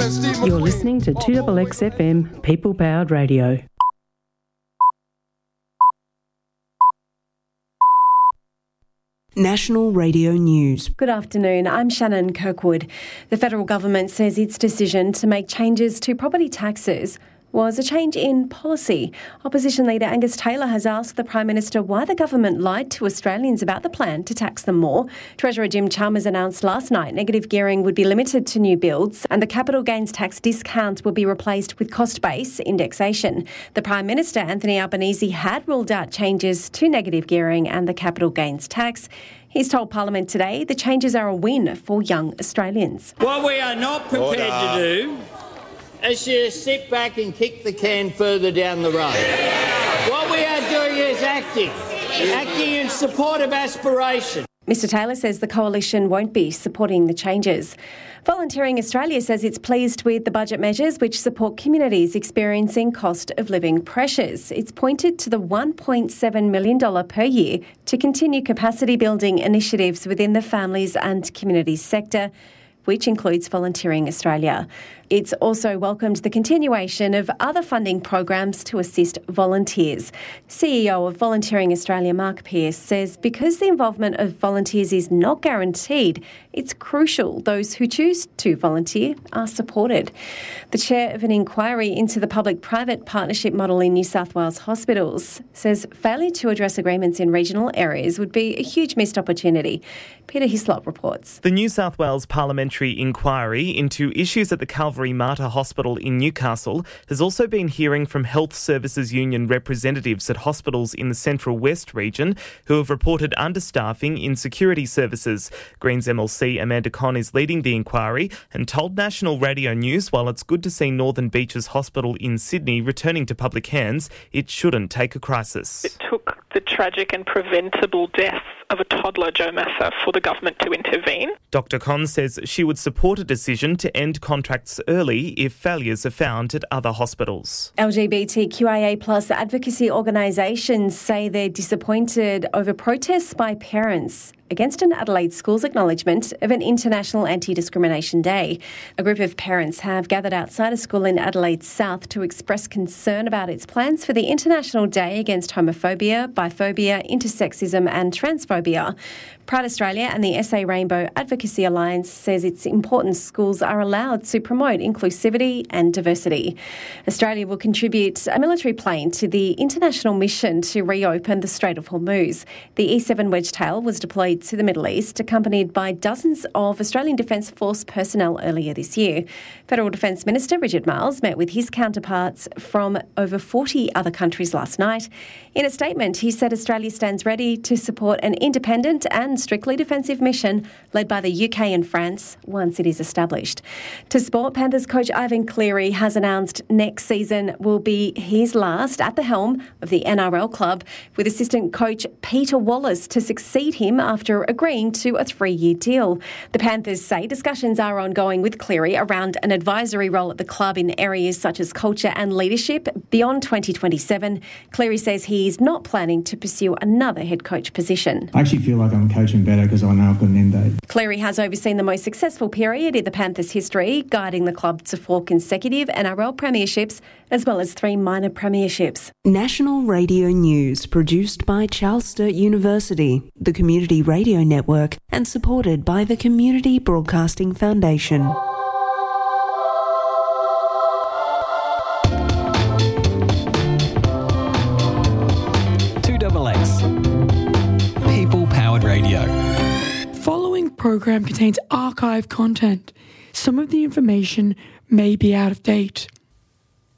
You're listening to 2XXFM People Powered Radio. National Radio News. Good afternoon, I'm Shannon Kirkwood. The federal government says its decision to make changes to property taxes was a change in policy. Opposition leader Angus Taylor has asked the Prime Minister why the government lied to Australians about the plan to tax them more. Treasurer Jim Chalmers announced last night negative gearing would be limited to new builds and the capital gains tax discount will be replaced with cost-based indexation. The Prime Minister, Anthony Albanese, had ruled out changes to negative gearing and the capital gains tax. He's told Parliament today the changes are a win for young Australians. What we are not prepared to do is just sit back and kick the can further down the road. What we are doing is acting in support of aspiration. Mr Taylor says the coalition won't be supporting the changes. Volunteering Australia says it's pleased with the budget measures which support communities experiencing cost of living pressures. It's pointed to the $1.7 million per year to continue capacity building initiatives within the families and communities sector, which includes Volunteering Australia. It's also welcomed the continuation of other funding programs to assist volunteers. CEO of Volunteering Australia, Mark Pearce, says because the involvement of volunteers is not guaranteed, it's crucial those who choose to volunteer are supported. The chair of an inquiry into the public-private partnership model in New South Wales hospitals says failure to address agreements in regional areas would be a huge missed opportunity. Peter Hislop reports. The New South Wales Parliamentary Inquiry into issues at the Calvary Mater Hospital in Newcastle has also been hearing from Health Services Union representatives at hospitals in the Central West region who have reported understaffing in security services. Greens MLC Amanda Conn is leading the inquiry and told National Radio News while it's good to see Northern Beaches Hospital in Sydney returning to public hands, it shouldn't take a crisis. It took the tragic and preventable death of a toddler, Joe Massa, for the government to intervene. Dr Conn says she would support a decision to end contracts early if failures are found at other hospitals. LGBTQIA plus advocacy organisations say they're disappointed over protests by parents against an Adelaide school's acknowledgement of an International Anti-Discrimination Day. A group of parents have gathered outside a school in Adelaide South to express concern about its plans for the International Day against homophobia, biphobia, intersexism and transphobia. Pride Australia and the SA Rainbow Advocacy Alliance says it's important schools are allowed to promote inclusivity and diversity. Australia will contribute a military plane to the international mission to reopen the Strait of Hormuz. The E-7 Wedgetail was deployed to the Middle East, accompanied by dozens of Australian Defence Force personnel earlier this year. Federal Defence Minister Richard Marles met with his counterparts from over 40 other countries last night. In a statement, he said Australia stands ready to support an independent and strictly defensive mission led by the UK and France once it is established. To sport, Panthers coach Ivan Cleary has announced next season will be his last at the helm of the NRL club, with assistant coach Peter Wallace to succeed him after agreeing to a 3-year deal. The Panthers say discussions are ongoing with Cleary around an advisory role at the club in areas such as culture and leadership beyond 2027. Cleary says he is not planning to pursue another head coach position. I actually feel like I'm coaching better because I know I've got an end date. Cleary has overseen the most successful period in the Panthers' history, guiding the club to 4 consecutive NRL premierships as well as 3 minor premierships. National Radio News, produced by Charles Sturt University, the Community Radio Network, and supported by the Community Broadcasting Foundation. People Powered Radio. Following program contains archive content. Some of the information may be out of date.